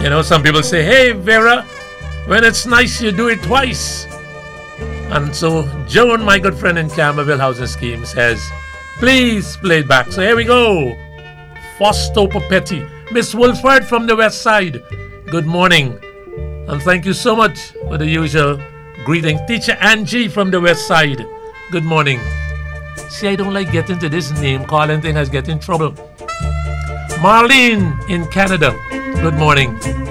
You know, some people say, hey, Vera, when it's nice, you do it twice. And so Joan, my good friend in Campbellville Housing Scheme, says, please play it back. So here we go. Fausto Papetti. Miss Wolford from the West Side. Good morning. And thank you so much for the usual greeting. Teacher Angie from the West Side. Good morning. See, I don't like getting to this name calling thing. I get in trouble. Marlene in Canada. Good morning.